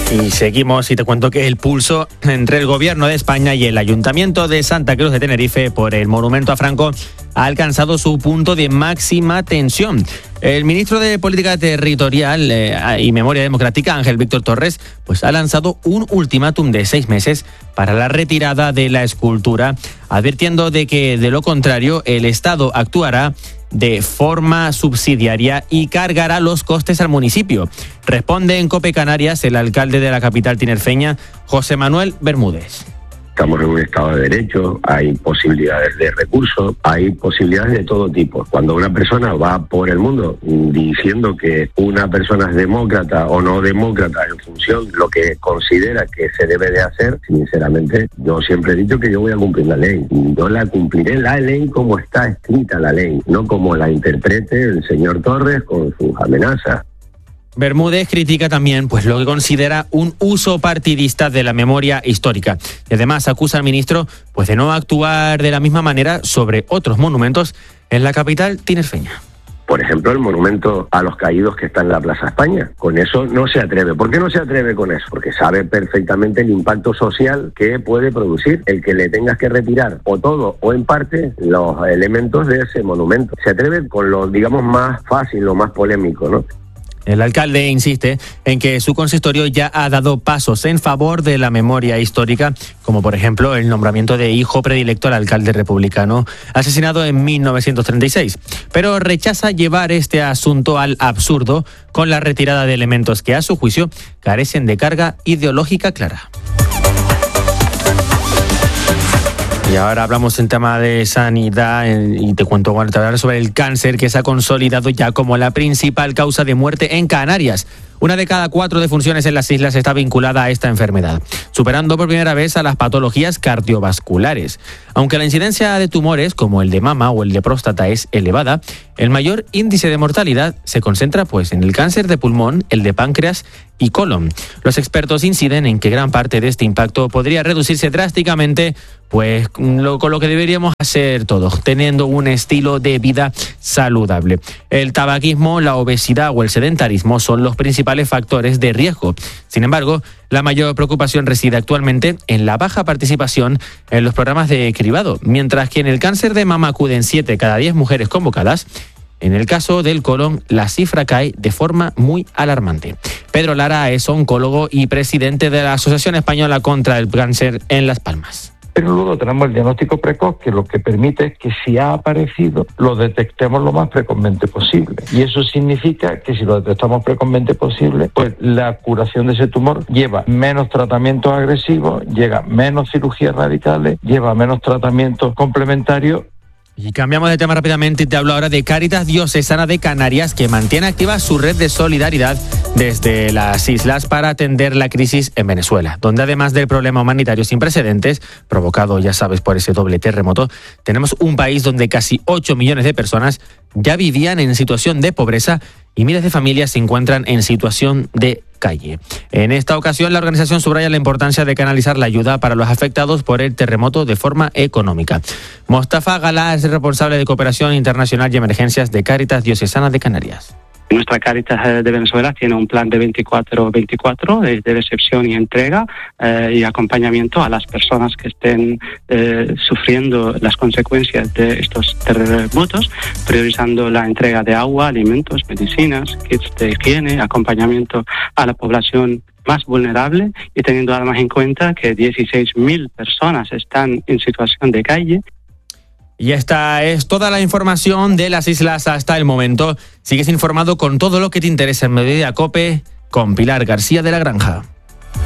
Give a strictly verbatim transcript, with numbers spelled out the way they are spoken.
Y seguimos y te cuento que el pulso entre el Gobierno de España y el Ayuntamiento de Santa Cruz de Tenerife por el monumento a Franco ha alcanzado su punto de máxima tensión. El ministro de Política Territorial eh, y Memoria Democrática, Ángel Víctor Torres, pues ha lanzado un ultimátum de seis meses para la retirada de la escultura, advirtiendo de que, de lo contrario, el Estado actuará de forma subsidiaria y cargará los costes al municipio. Responde en COPE Canarias el alcalde de la capital tinerfeña, José Manuel Bermúdez. Estamos en un Estado de Derecho, hay posibilidades de recursos, hay posibilidades de todo tipo. Cuando una persona va por el mundo diciendo que una persona es demócrata o no demócrata en función de lo que considera que se debe de hacer, sinceramente, yo siempre he dicho que yo voy a cumplir la ley. Yo la cumpliré la ley como está escrita la ley, no como la interprete el señor Torres con sus amenazas. Bermúdez critica también pues lo que considera un uso partidista de la memoria histórica y además acusa al ministro pues de no actuar de la misma manera sobre otros monumentos en la capital tinerfeña. Por ejemplo, el monumento a los caídos que está en la Plaza España. Con eso no se atreve. ¿Por qué no se atreve con eso? Porque sabe perfectamente el impacto social que puede producir el que le tengas que retirar o todo o en parte los elementos de ese monumento. Se atreve con lo, digamos, más fácil, lo más polémico, ¿no? El alcalde insiste en que su consistorio ya ha dado pasos en favor de la memoria histórica, como por ejemplo el nombramiento de hijo predilecto al alcalde republicano asesinado en mil novecientos treinta y seis. Pero rechaza llevar este asunto al absurdo con la retirada de elementos que, a su juicio, carecen de carga ideológica clara. Y ahora hablamos en tema de sanidad y te cuento bueno, te hablaré sobre el cáncer que se ha consolidado ya como la principal causa de muerte en Canarias. Una de cada cuatro defunciones en las islas está vinculada a esta enfermedad, superando por primera vez a las patologías cardiovasculares. Aunque la incidencia de tumores como el de mama o el de próstata es elevada, el mayor índice de mortalidad se concentra pues en el cáncer de pulmón, el de páncreas y colon. Los expertos inciden en que gran parte de este impacto podría reducirse drásticamente pues lo, con lo que deberíamos hacer todos, teniendo un estilo de vida saludable. El tabaquismo, la obesidad o el sedentarismo son los principales factores de riesgo. Sin embargo, la mayor preocupación reside actualmente en la baja participación en los programas de cribado, mientras que en el cáncer de mama acuden siete de cada diez mujeres convocadas. En el caso del colon, la cifra cae de forma muy alarmante. Pedro Lara es oncólogo y presidente de la Asociación Española contra el Cáncer en Las Palmas. Pero luego tenemos el diagnóstico precoz, que lo que permite es que si ha aparecido, lo detectemos lo más precozmente posible. Y eso significa que si lo detectamos precozmente posible, pues la curación de ese tumor lleva menos tratamientos agresivos, llega menos cirugías radicales, lleva menos tratamientos complementarios. Y cambiamos de tema rápidamente y te hablo ahora de Cáritas Diocesana de Canarias, que mantiene activa su red de solidaridad desde las islas para atender la crisis en Venezuela, donde además del problema humanitario sin precedentes, provocado, ya sabes, por ese doble terremoto, tenemos un país donde casi ocho millones de personas ya vivían en situación de pobreza y miles de familias se encuentran en situación de calle. En esta ocasión, la organización subraya la importancia de canalizar la ayuda para los afectados por el terremoto de forma económica. Mostafa Galá es el responsable de Cooperación Internacional y Emergencias de Cáritas Diocesana de Canarias. Nuestra Cáritas de Venezuela tiene un plan de veinticuatro veinticuatro de, de recepción y entrega eh, y acompañamiento a las personas que estén eh, sufriendo las consecuencias de estos terremotos, priorizando la entrega de agua, alimentos, medicinas, kits de higiene, acompañamiento a la población más vulnerable y teniendo además en cuenta que dieciséis mil personas están en situación de calle. Y esta es toda la información de las islas hasta el momento. Sigues informado con todo lo que te interesa en Mediodía COPE con Pilar García de la Granja.